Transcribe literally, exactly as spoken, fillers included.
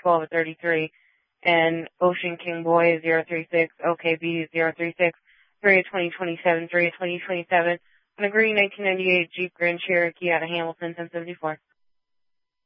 twelve at thirty-three, and Ocean King Boy zero three six, O K B zero three six, three of twenty twenty-seven, three of twenty twenty-seven, on a green nineteen ninety-eight Jeep Grand Cherokee out of Hamilton, ten seventy-four.